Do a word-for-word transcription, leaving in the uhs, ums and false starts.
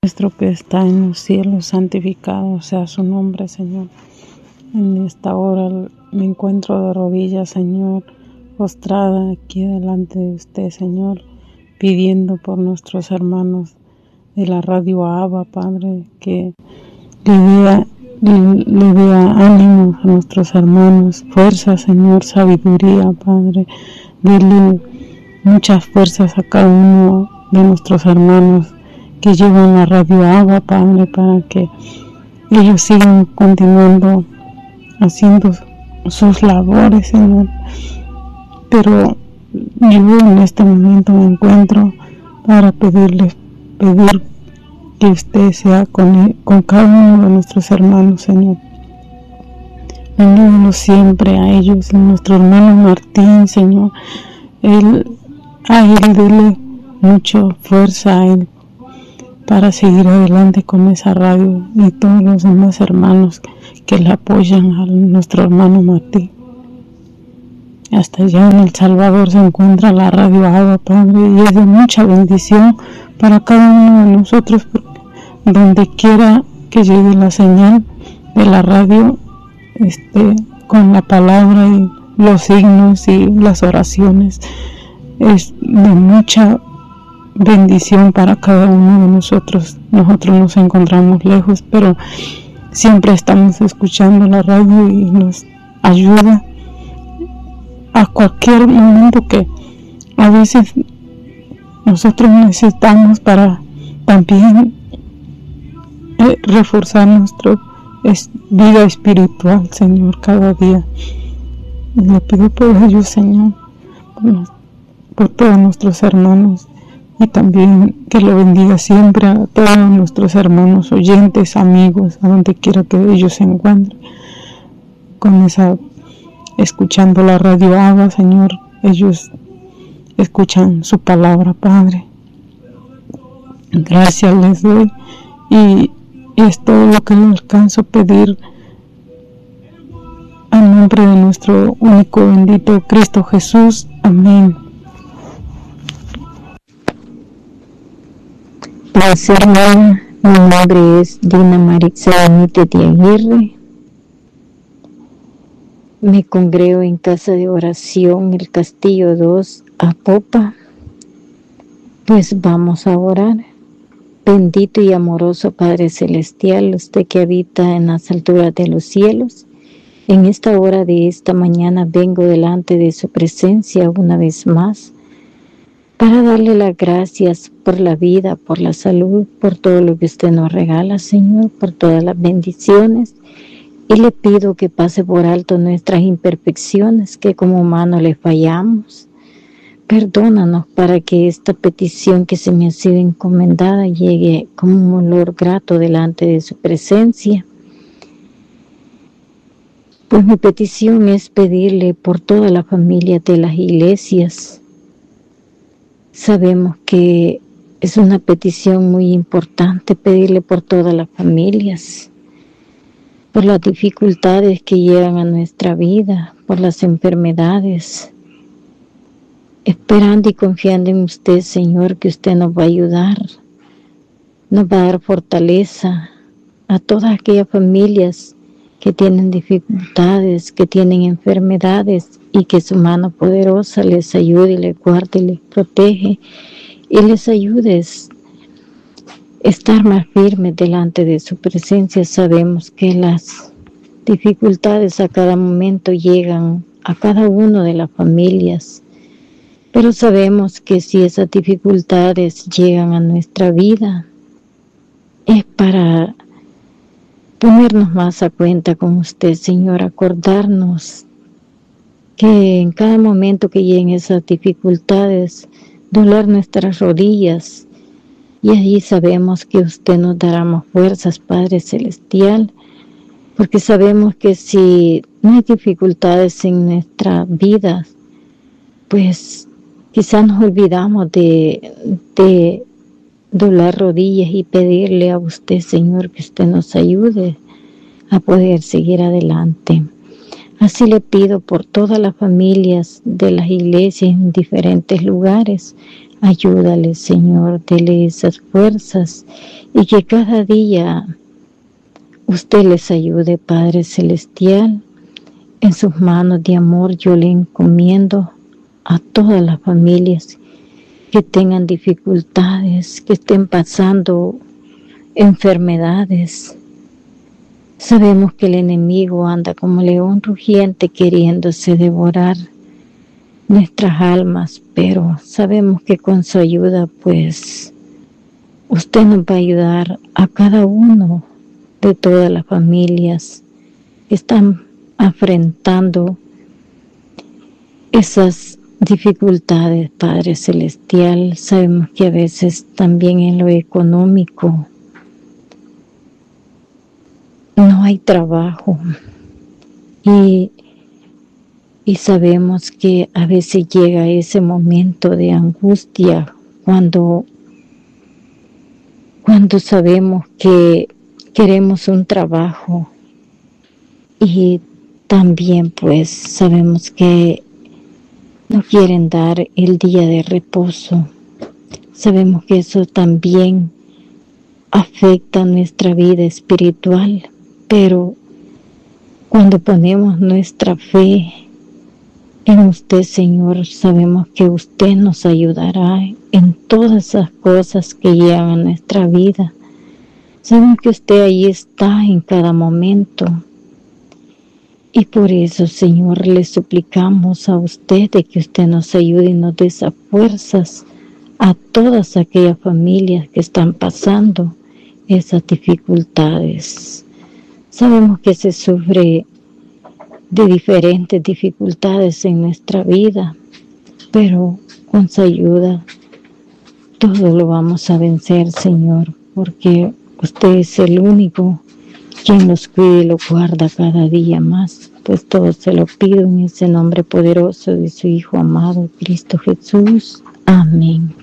Nuestro que está en los cielos, santificado sea su nombre, Señor. En esta hora me encuentro de rodillas, Señor, postrada aquí delante de usted, Señor, pidiendo por nuestros hermanos de la radio Abba, Padre, que le dé, le, le dé ánimo a nuestros hermanos, fuerza, Señor, sabiduría, Padre, dele muchas fuerzas a cada uno de nuestros hermanos que llevan la radio Abba, Padre, para que ellos sigan continuando haciendo sus labores, Señor. Pero yo en este momento me encuentro para pedirles, pedir que usted sea con, con cada uno de nuestros hermanos, Señor. Bendiga siempre a ellos, a nuestro hermano Martín, Señor. Él, a él dele mucha fuerza a él para seguir adelante con esa radio y todos los demás hermanos que le apoyan a nuestro hermano Martín. Hasta allá en El Salvador se encuentra la radio Abba, Padre, y es de mucha bendición para cada uno de nosotros, porque donde quiera que llegue la señal de la radio, este, con la palabra y los signos y las oraciones, es de mucha bendición para cada uno de nosotros. Nosotros nos encontramos lejos, pero siempre estamos escuchando la radio y nos ayuda a cualquier momento que a veces nosotros necesitamos para también eh, reforzar nuestra es, vida espiritual, Señor, cada día. Y le pido por ellos, Señor, por, por todos nuestros hermanos, y también que lo bendiga siempre a todos nuestros hermanos oyentes, amigos, a donde quiera que ellos se encuentren, con esa, escuchando la radio Abba, Señor. Ellos escuchan su palabra, Padre. Gracias les doy, y es todo lo que le alcanzo a pedir en nombre de nuestro único bendito Cristo Jesús. Amén. Paz, hermana, mi nombre es Dina Maritza Benítez de Aguirre. Me congrego en Casa de Oración El Castillo dos, Apopa. Pues vamos a orar. Bendito y amoroso Padre Celestial, usted que habita en las alturas de los cielos, en esta hora de esta mañana vengo delante de su presencia una vez más, para darle las gracias por la vida, por la salud, por todo lo que usted nos regala, Señor, por todas las bendiciones. Y le pido que pase por alto nuestras imperfecciones, que como humanos le fallamos. Perdónanos para que esta petición que se me ha sido encomendada llegue como un olor grato delante de su presencia. Pues mi petición es pedirle por toda la familia de las iglesias. Sabemos que es una petición muy importante pedirle por todas las familias, por las dificultades que llegan a nuestra vida, por las enfermedades, esperando y confiando en usted, Señor, que usted nos va a ayudar, nos va a dar fortaleza a todas aquellas familias que tienen dificultades, que tienen enfermedades, y que su mano poderosa les ayude, les guarde, les protege y les ayude a estar más firmes delante de su presencia. Sabemos que las dificultades a cada momento llegan a cada una de las familias, pero sabemos que si esas dificultades llegan a nuestra vida, es para ponernos más a cuenta con usted, Señor, acordarnos que en cada momento que lleguen esas dificultades, doblar nuestras rodillas, y allí sabemos que usted nos dará más fuerzas, Padre Celestial, porque sabemos que si no hay dificultades en nuestras vidas, pues quizás nos olvidamos de, de doblar rodillas y pedirle a usted, Señor, que usted nos ayude a poder seguir adelante. Así le pido por todas las familias de las iglesias en diferentes lugares, Ayúdale, Señor, dele esas fuerzas y que cada día usted les ayude, Padre Celestial. En sus manos de amor yo le encomiendo a todas las familias que tengan dificultades, que estén pasando enfermedades. Sabemos que el enemigo anda como león rugiente queriéndose devorar nuestras almas, pero sabemos que con su ayuda, pues, usted nos va a ayudar a cada uno de todas las familias que están afrontando esas dificultades, Padre Celestial. Sabemos que a veces también en lo económico no hay trabajo y, y sabemos que a veces llega ese momento de angustia cuando, cuando sabemos que queremos un trabajo y también pues sabemos que no quieren dar el día de reposo. Sabemos que eso también afecta nuestra vida espiritual, pero cuando ponemos nuestra fe en usted, Señor, sabemos que usted nos ayudará en todas esas cosas que llegan a nuestra vida. Sabemos que usted ahí está en cada momento. Y por eso, Señor, le suplicamos a usted de que usted nos ayude y nos dé esas fuerzas a todas aquellas familias que están pasando esas dificultades. Sabemos que se sufre de diferentes dificultades en nuestra vida, pero con su ayuda todo lo vamos a vencer, Señor, porque usted es el único quien nos cuida y lo guarda cada día más. Pues todo se lo pido en ese nombre poderoso de su Hijo amado, Cristo Jesús. Amén.